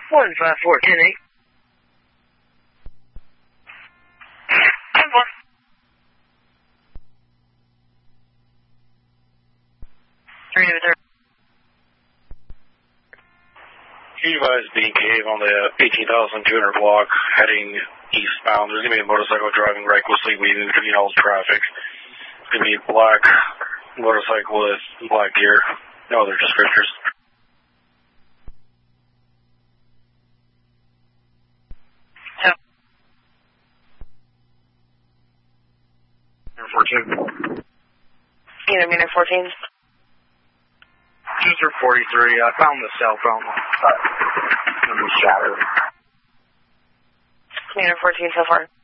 15410-8. 10-1. Can you advise being cave on the 18,200 block heading eastbound? There's going to be a motorcycle driving recklessly weaving between all traffic. It's going to be a black motorcycle with black gear. No other descriptors. Yeah. 14. Meter 14. User 43, I found the cell phone in the shadow. Meter 14 so far.